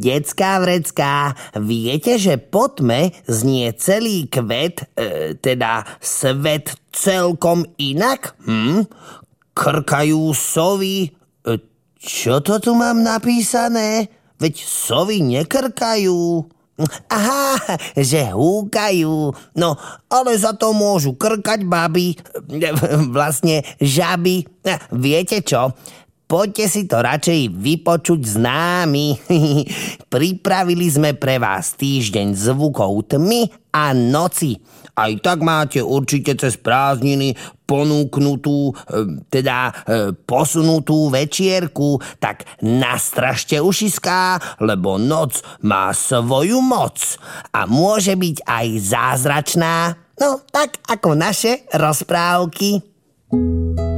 Decká vrecká, viete, že po tme znie celý kvet, teda svet celkom inak? Krkajú sovy. Čo to tu mám napísané? Veď sovy nekrkajú. Aha, že húkajú. No, ale za to môžu krkať baby, vlastne žaby. Viete čo? Poďte si to radšej vypočuť s námi. Pripravili sme pre vás týždeň zvukov tmy a noci. Aj tak máte určite cez prázdniny ponúknutú, posunutú večierku, tak nastražte ušiská, lebo noc má svoju moc a môže byť aj zázračná, no tak ako naše rozprávky.